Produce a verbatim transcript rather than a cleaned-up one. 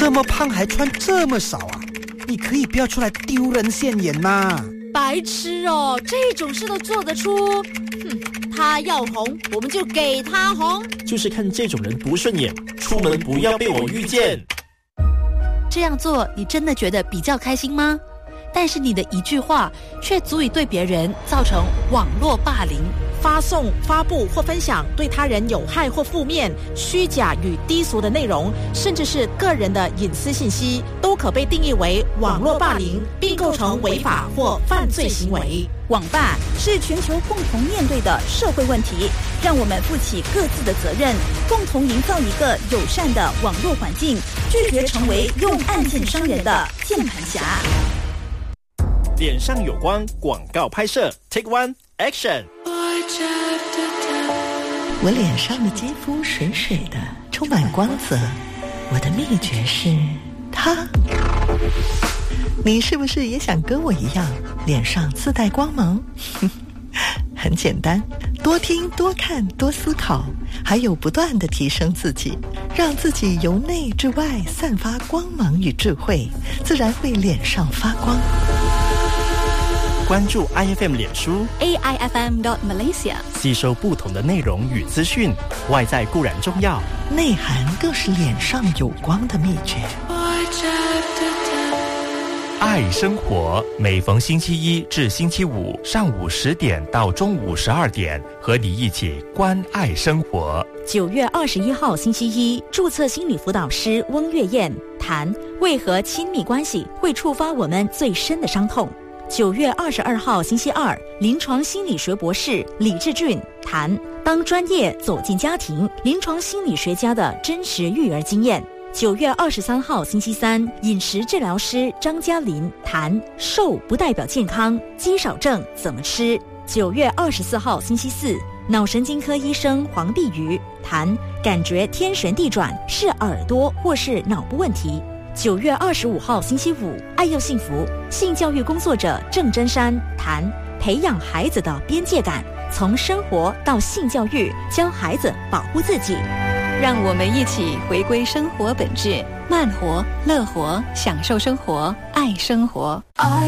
这么胖还穿这么少啊？你可以不要出来丢人现眼嘛！ 白痴哦，这种事都做得出？哼，他要红，我们就给他红。 就是看这种人不顺眼，出门不要被我遇见。 这样做，你真的觉得比较开心吗？但是你的一句话，却足以对别人造成网络霸凌。 发送、发布或分享对他人有害或负面、虚假与低俗的内容，甚至是个人的隐私信息，都可被定义为网络霸凌，并构成违法或犯罪行为。 网霸是全球共同面对的社会问题，让我们负起各自的责任，共同营造一个友善的网络环境，拒绝成为用案件伤人的键盘侠。 脸上有光广告拍摄 Take One Action。 我脸上的肌肤水水的，充满光泽。我的秘诀是它。你是不是也想跟我一样，脸上自带光芒？很简单，多听多看多思考，还有不断地提升自己，让自己由内至外散发光芒与智慧，自然会脸上发光。 关注 I F M 脸书 A I F M dot Malaysia， 吸收不同的内容与资讯。外在固然重要， 内涵更是脸上有光的秘诀。 爱生活，每逢星期一至星期五上午十点到中午十二点，和你一起关爱生活。 九月二十一号星期一，注册心理辅导师翁月燕谈为何亲密关系会触发我们最深的伤痛。九月二十二号星期二，临床心理学博士李志俊谈当专业走进家庭，临床心理学家的真实育儿经验。九月二十三号星期三，饮食治疗师张嘉琳谈瘦不代表健康，肌少症怎么吃。九月二十四号星期四，脑神经科医生黄碧瑜谈感觉天旋地转是耳朵或是脑部问题。九月二十五号星期五，爱又幸福性教育工作者郑真山谈培养孩子的边界感，从生活到性教育，教孩子保护自己。 让我们一起回归生活本质，慢活、乐活，享受生活，爱生活。